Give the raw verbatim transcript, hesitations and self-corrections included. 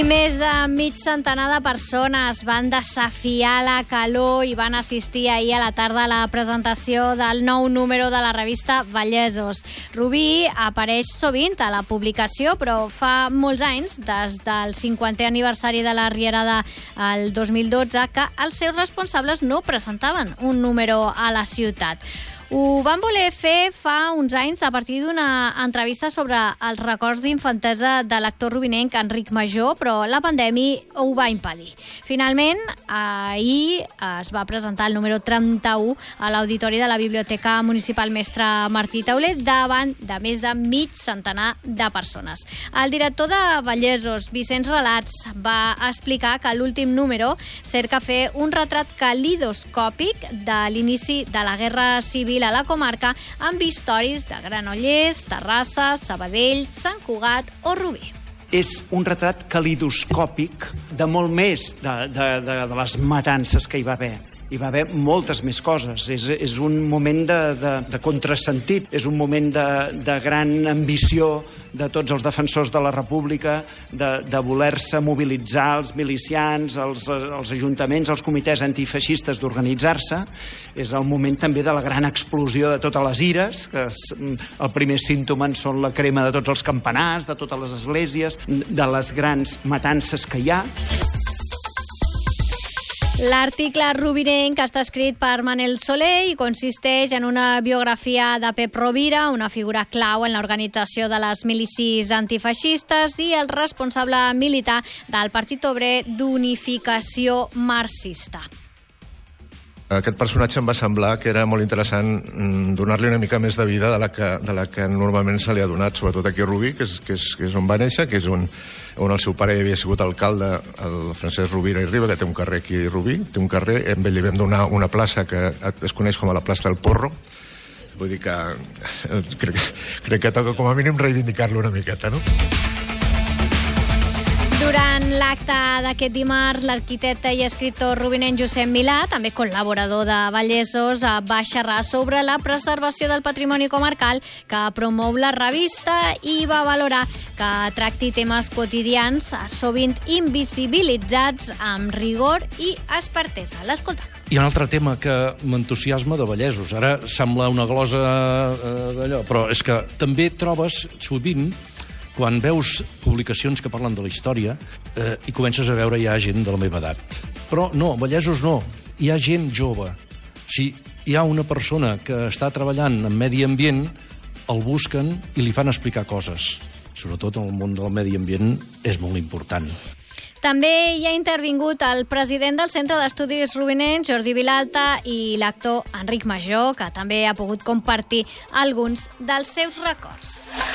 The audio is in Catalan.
Més de mig centenar de persones van desafiar la calor i van assistir ahir a la tarda a la presentació del nou número de la revista Vallesos. Rubí apareix sovint a la publicació, però fa molts anys, des del cinquantè aniversari de la Rierada el dos mil dotze, que els seus responsables no presentaven un número a la ciutat. Ho van voler fer fa uns anys a partir d'una entrevista sobre els records d'infantesa de l'actor rubinenc Enric Majó, però la pandèmia ho va impedir. Finalment, ahir es va presentar el número trenta-u a l'auditori de la Biblioteca Municipal Mestre Martí Tauler davant de més de mig centenar de persones. El director de Vallesos, Vicenç Relats, va explicar que l'últim número cerca fer un retrat calidoscòpic de l'inici de la Guerra Civil a la comarca amb històries de Granollers, Terrassa, Sabadell, Sant Cugat o Rubí. És un retrat calidoscòpic de molt més de, de, de, de les matances que hi va haver. Hi va haver moltes més coses. És, és un moment de, de, de contrasentit, és un moment de, de gran ambició de tots els defensors de la República, de, de voler-se mobilitzar els milicians, els, els ajuntaments, els comitès antifeixistes d'organitzar-se. És el moment també de la gran explosió de totes les ires, que és, el primer símptoma en són la crema de tots els campanars, de totes les esglésies, de les grans matances que hi ha. L'article rubinenc està escrit per Manel Soler i consisteix en una biografia de Pep Rovira, una figura clau en l'organització de les milícies antifeixistes i el responsable militar del Partit Obrer d'Unificació Marxista. Aquest personatge em va semblar que era molt interessant donar-li una mica més de vida de la que, de la que normalment se li ha donat, sobretot aquí a Rubí, que és, que és, que és on va néixer, que és on, on el seu pare havia sigut alcalde, el Francesc Rovira i Riba, que té un carrer aquí a Rubí, té un carrer, a ell li vam donar una plaça que es coneix com a la plaça del Porro. Vull dir que crec, crec que toca com a mínim reivindicar-lo una miqueta, no? Durant l'acte d'aquest dimarts, l'arquitecte i escriptor rubinenc Josep Milà, també col·laborador de Vallesos, va xerrar sobre la preservació del patrimoni comarcal que promou la revista i va valorar que tracti temes quotidians sovint invisibilitzats amb rigor i expertesa. L'escolta. Hi ha un altre tema que m'entusiasma de Vallesos. Ara sembla una glosa eh, d'allò, però és que també trobes sovint quan veus publicacions que parlen de la història eh, i comences a veure hi ha gent de la meva edat. Però no, Vallesos no, hi ha gent jove. Si hi ha una persona que està treballant en medi ambient, el busquen i li fan explicar coses. Sobretot en el món del medi ambient és molt important. També hi ha intervingut el president del Centre d'Estudis Rubinencs, Jordi Vilalta, i l'actor Enric Majó, que també ha pogut compartir alguns dels seus records.